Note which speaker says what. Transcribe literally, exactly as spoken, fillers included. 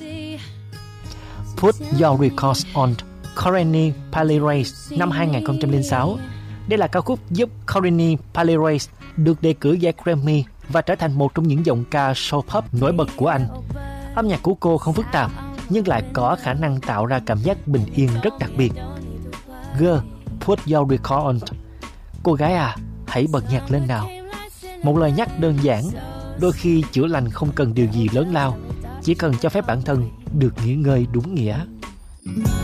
Speaker 1: Put Your Records On, Corinne Palerace năm hai không không sáu. Đây là ca khúc giúp Corinne Palerace được đề cử giải Grammy và trở thành một trong những giọng ca soul pop nổi bật của Anh. Âm nhạc của cô không phức tạp, nhưng lại có khả năng tạo ra cảm giác bình yên rất đặc biệt. Girl, put your record on. Cô gái à, hãy bật nhạc lên nào. Một lời nhắc đơn giản, đôi khi chữa lành không cần điều gì lớn lao, chỉ cần cho phép bản thân được nghỉ ngơi đúng nghĩa.